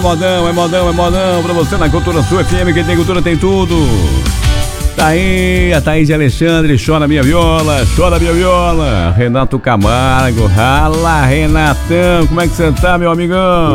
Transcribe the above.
modão, é modão, é modão. Pra você na Cultura Sul FM, quem tem cultura tem tudo. Tá aí, a Thaís Alexandre, chora minha viola, chora minha viola. Renato Camargo, rala Renatão, como é que você tá, meu amigão?